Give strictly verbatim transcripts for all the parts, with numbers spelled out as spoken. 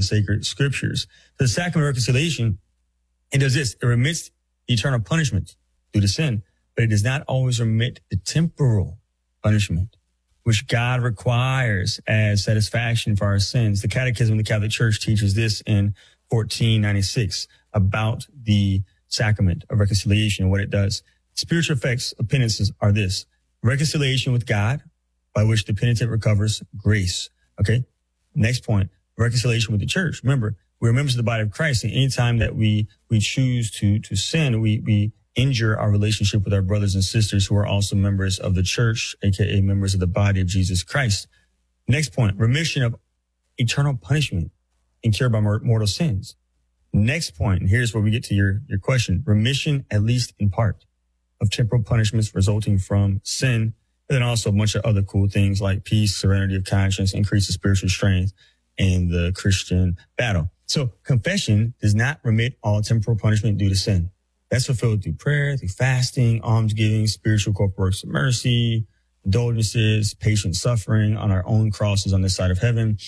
sacred scriptures. The sacrament of reconciliation, it does this. It remits eternal punishment due to sin, but it does not always remit the temporal punishment, which God requires as satisfaction for our sins. The Catechism of the Catholic Church teaches this in fourteen ninety-six about the sacrament of reconciliation and what it does. Spiritual effects of penances are this: reconciliation with God, by which the penitent recovers grace. Okay. Next point, reconciliation with the church. Remember, we're members of the body of Christ, and anytime that we, we choose to, to sin, we, we injure our relationship with our brothers and sisters who are also members of the church, aka members of the body of Jesus Christ. Next point, remission of eternal punishment incurred by mortal sins. Next point, and here's where we get to your, your question, remission, at least in part, of temporal punishments resulting from sin, and then also a bunch of other cool things like peace, serenity of conscience, increase of spiritual strength in the Christian battle. So confession does not remit all temporal punishment due to sin. That's fulfilled through prayer, through fasting, almsgiving, spiritual corporal works of mercy, indulgences, patient suffering on our own crosses on this side of heaven.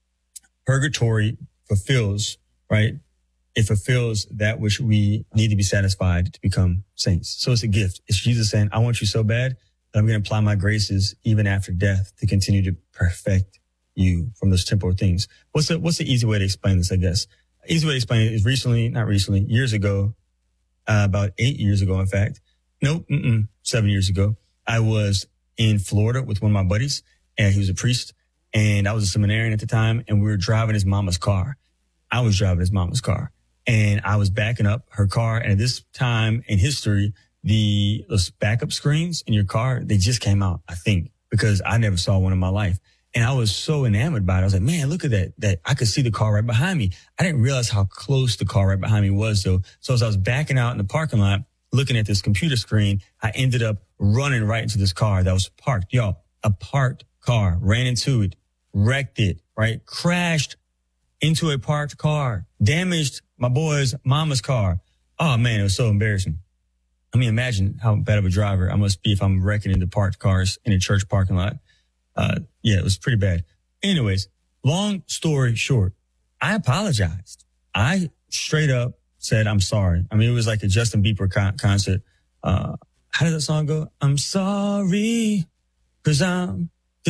Purgatory fulfills, right? It fulfills that which we need to be satisfied to become saints. So it's a gift. It's Jesus saying, I want you so bad that I'm going to apply my graces even after death to continue to perfect you from those temporal things. What's the, what's the easy way to explain this, I guess? Easy way to explain it is recently, not recently, years ago, uh, about eight years ago, in fact. Nope, mm-mm, seven years ago. I was in Florida with one of my buddies, and he was a priest, and I was a seminarian at the time, and we were driving his mama's car. I was driving his mama's car, and I was backing up her car. And at this time in history, the those backup screens in your car, they just came out, I think, because I never saw one in my life. And I was so enamored by it. I was like, man, look at that, that I could see the car right behind me. I didn't realize how close the car right behind me was, though. So as I was backing out in the parking lot, looking at this computer screen, I ended up running right into this car that was parked. Y'all, a parked car, ran into it, wrecked it, right? Crashed into a parked car, damaged my boy's mama's car. Oh, man, it was so embarrassing. I mean, imagine how bad of a driver I must be if I'm wrecking into parked cars in a church parking lot. Uh, yeah, it was pretty bad. Anyways, long story short, I apologized. I straight up said, I'm sorry. I mean, it was like a Justin Bieber con- concert. Uh, how did that song go? I'm sorry, cause I'm,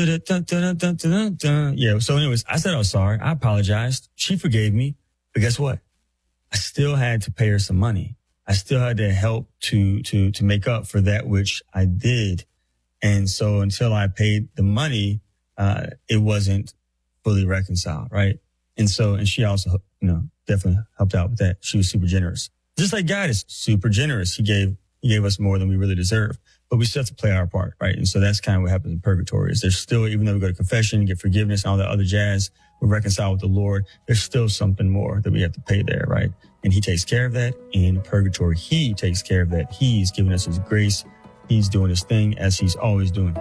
da-da-da-da-da-da-da. Yeah. So anyways, I said I was sorry. I apologized. She forgave me. But guess what? I still had to pay her some money. I still had to help to, to, to make up for that which I did. And so until I paid the money, uh, it wasn't fully reconciled, right? And so, and she also, you know, definitely helped out with that. She was super generous. Just like God is super generous. He gave, he gave us more than we really deserve, but we still have to play our part, right? And so that's kind of what happens in purgatory is there's still, even though we go to confession, get forgiveness and all that other jazz, we reconcile with the Lord, there's still something more that we have to pay there, right? And he takes care of that in purgatory. He takes care of that. He's giving us his grace. He's doing his thing as he's always doing.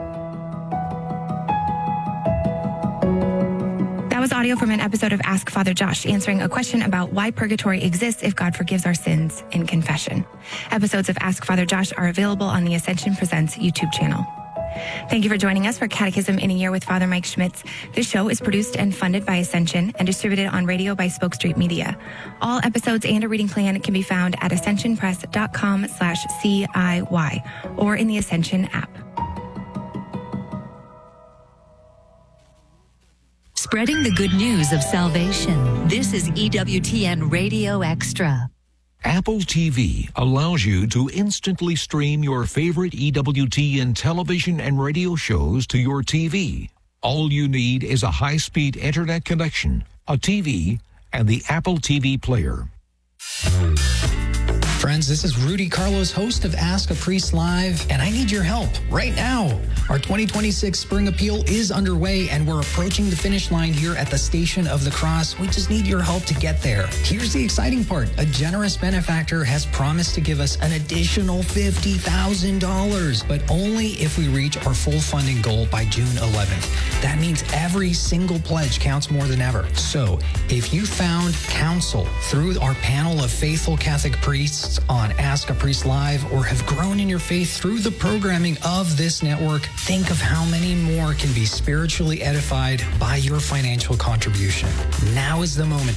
That was audio from an episode of Ask Father Josh, answering a question about why purgatory exists if God forgives our sins in confession. Episodes of Ask Father Josh are available on the Ascension Presents YouTube channel. Thank you for joining us for Catechism in a Year with Father Mike Schmitz. This show is produced and funded by Ascension and distributed on radio by Spoke Street Media. All episodes and a reading plan can be found at ascensionpress.com slash CIY or in the Ascension app. Spreading the good news of salvation. This is E W T N Radio Extra. Apple T V allows you to instantly stream your favorite E W T N television and radio shows to your T V. All you need is a high-speed internet connection, a T V, and the Apple T V player. Friends, this is Rudy Carlos, host of Ask a Priest Live, and I need your help right now. Our twenty twenty-six Spring Appeal is underway, and we're approaching the finish line here at the Station of the Cross. We just need your help to get there. Here's the exciting part. A generous benefactor has promised to give us an additional fifty thousand dollars, but only if we reach our full funding goal by June eleventh. That means every single pledge counts more than ever. So, if you found counsel through our panel of faithful Catholic priests on Ask a Priest Live or have grown in your faith through the programming of this network, think of how many more can be spiritually edified by your financial contribution. Now is the moment